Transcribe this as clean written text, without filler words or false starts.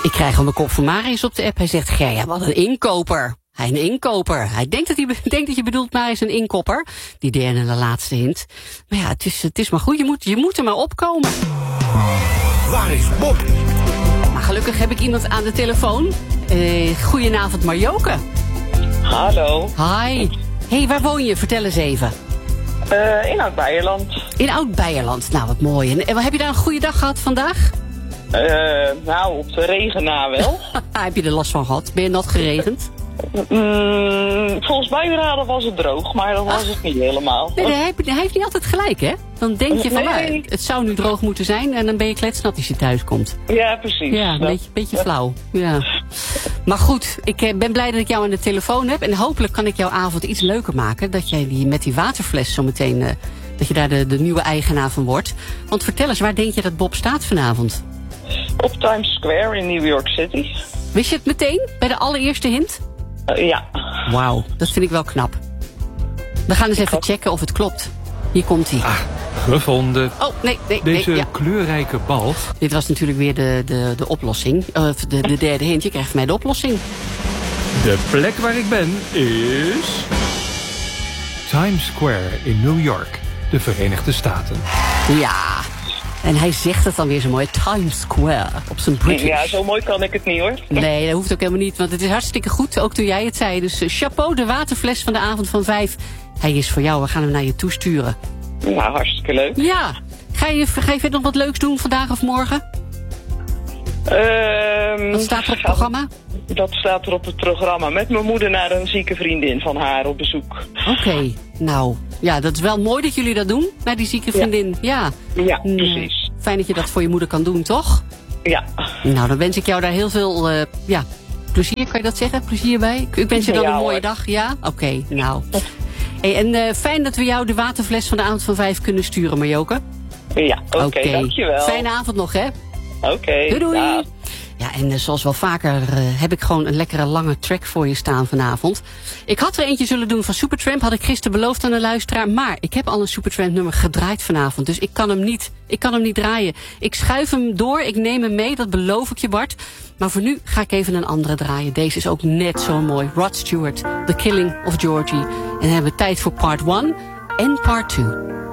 Ik krijg al mijn kop van Marius op de app. Hij zegt, Gerja, wat een inkoper. Hij een inkoper. Hij denkt dat je bedoelt, Marius een inkopper. Die derde en de laatste hint. Maar ja, het is maar goed. Je moet er maar opkomen. Waar is Bob? Maar gelukkig heb ik iemand aan de telefoon. Goedenavond, Marjoke. Hallo. Hi. Hey, waar woon je? Vertel eens even. In Oud-Beierland. In Oud-Beierland. Nou, wat mooi. En heb je daar een goede dag gehad vandaag? Nou, op de regen na wel. Heb je er last van gehad? Ben je nat geregend? Volgens buienraden was het droog, maar dat was het niet helemaal. Nee, hij heeft niet altijd gelijk, hè? Dan denk je van, Nee. het zou nu droog moeten zijn en dan ben je kletsnat als je thuis komt. Ja, precies. Ja, een beetje flauw. Ja. Maar goed, ik ben blij dat ik jou aan de telefoon heb. En hopelijk kan ik jouw avond iets leuker maken. Dat jij met die waterfles zo meteen, dat je daar de nieuwe eigenaar van wordt. Want vertel eens, waar denk je dat Bob staat vanavond? Op Times Square in New York City. Wist je het meteen, bij de allereerste hint? Ja. Wauw, dat vind ik wel knap. We gaan eens even checken of het klopt. Hier komt hij. Gevonden. Oh, nee. Deze kleurrijke bal. Dit was natuurlijk weer de oplossing. De derde hint. Je krijgt van mij de oplossing. De plek waar ik ben is Times Square in New York, de Verenigde Staten. Ja. En hij zegt het dan weer zo mooi. Times Square. Op zijn British. Ja, zo mooi kan ik het niet, hoor. Nee, dat hoeft ook helemaal niet. Want het is hartstikke goed. Ook toen jij het zei. Dus chapeau, de waterfles van de avond van 5. Hij is voor jou. We gaan hem naar je toesturen. Nou, hartstikke leuk. Ja. Ga je verder nog wat leuks doen vandaag of morgen? Wat staat er op het programma? Dat staat er op het programma. Met mijn moeder naar een zieke vriendin van haar op bezoek. Oké. Nou, ja, dat is wel mooi dat jullie dat doen. Naar die zieke vriendin. Ja, Precies. Fijn dat je dat voor je moeder kan doen, toch? Ja. Nou, dan wens ik jou daar heel veel plezier, kan je dat zeggen? Plezier bij? Ik wens je dan een mooie dag. Ja? Oké, nou. Hey, en fijn dat we jou de waterfles van de avond van 5 kunnen sturen, Marjoke. Ja, oké, dankjewel. Fijne avond nog, hè? Oké. Doei. Dag. Ja, en zoals wel vaker heb ik gewoon een lekkere lange track voor je staan vanavond. Ik had er eentje zullen doen van Supertramp, had ik gisteren beloofd aan de luisteraar. Maar ik heb al een Supertramp nummer gedraaid vanavond, dus ik kan hem niet draaien. Ik schuif hem door, ik neem hem mee, dat beloof ik je, Bart. Maar voor nu ga ik even een andere draaien. Deze is ook net zo mooi. Rod Stewart, The Killing of Georgie. En dan hebben we tijd voor part 1 en part 2.